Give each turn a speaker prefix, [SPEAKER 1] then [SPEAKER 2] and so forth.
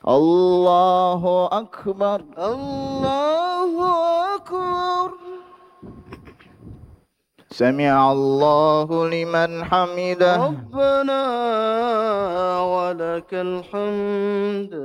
[SPEAKER 1] الله أكبر.
[SPEAKER 2] الله أكبر.
[SPEAKER 1] سمع الله لمن حمده.
[SPEAKER 2] ربنا ولك الحمد.